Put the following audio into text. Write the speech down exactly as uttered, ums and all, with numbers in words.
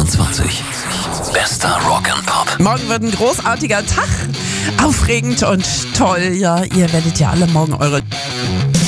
vierundzwanzig. Bester Rock and Pop. Morgen wird ein großartiger Tag. Aufregend und toll. Ja, ihr werdet ja alle morgen eure